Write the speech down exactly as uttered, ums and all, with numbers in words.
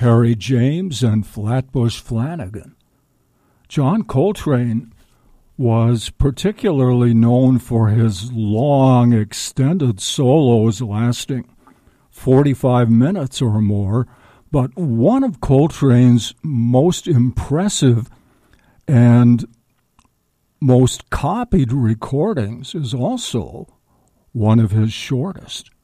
Harry James, and Flatbush Flanagan. John Coltrane was particularly known for his long, extended solos lasting forty-five minutes or more, but one of Coltrane's most impressive and most copied recordings is also one of his shortest.